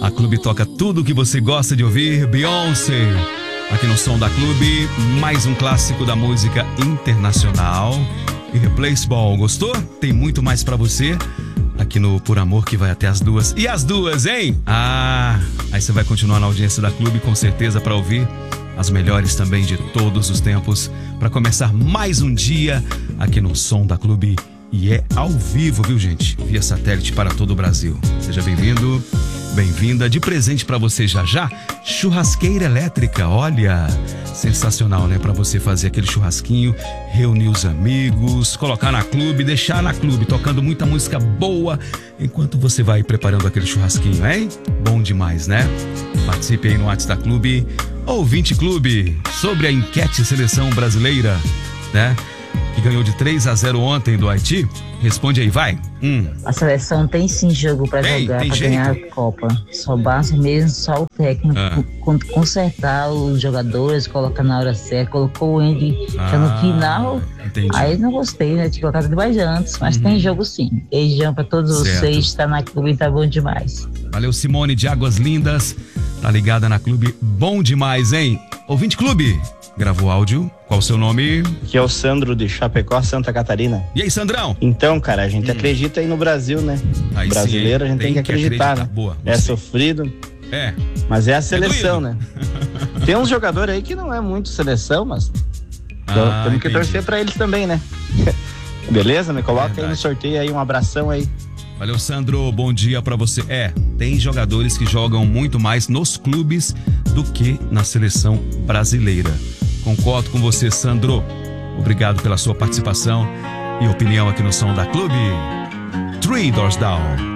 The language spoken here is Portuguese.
A Clube toca tudo o que você gosta de ouvir. Beyoncé, aqui no Som da Clube, mais um clássico da música internacional. Irreplaceable, gostou? Tem muito mais pra você aqui no Por Amor, que vai até as 2. E as 2, hein? Aí você vai continuar na audiência da Clube, com certeza, pra ouvir as melhores também de todos os tempos, pra começar mais um dia aqui no Som da Clube. E é ao vivo, viu, gente? Via satélite para todo o Brasil. Seja bem-vindo, bem-vinda. De presente para você já, churrasqueira elétrica. Olha, sensacional, né? Para você fazer aquele churrasquinho, reunir os amigos, colocar na Clube, deixar na Clube, tocando muita música boa, enquanto você vai preparando aquele churrasquinho, hein? Bom demais, né? Participe aí no WhatsApp da Clube, Ouvinte Clube, sobre a enquete seleção brasileira, né? Que ganhou de 3-0 ontem do Haiti. Responde aí, vai. A seleção tem sim jogo pra jogar, pra ganhar a Copa. Só basta mesmo só o técnico consertar os jogadores, colocar na hora certa. Colocou o Andy já no final. Entendi. Aí não gostei, né? Tinha colocado ele mais antes. Mas tem jogo sim. Beijão pra todos vocês. Tá na Clube, tá bom demais. Valeu, Simone de Águas Lindas. Tá ligada na Clube. Bom demais, hein? Ouvinte Clube. Gravou áudio. Qual o seu nome? Que é o Sandro de Chapecó, Santa Catarina. E aí, Sandrão? Então, cara, a gente acredita aí no Brasil, né? Aí Brasileiro, sim, a gente tem que acreditar, né? Boa, é sofrido. Mas é a seleção, né? Tem uns jogadores aí que não é muito seleção, mas temos que torcer pra eles também, né? Beleza? Me coloca aí no sorteio aí, um abração aí. Valeu, Sandro, bom dia pra você. Tem jogadores que jogam muito mais nos clubes do que na seleção brasileira. Concordo com você, Sandro. Obrigado pela sua participação e opinião aqui no Som da Clube. 3 Doors Down.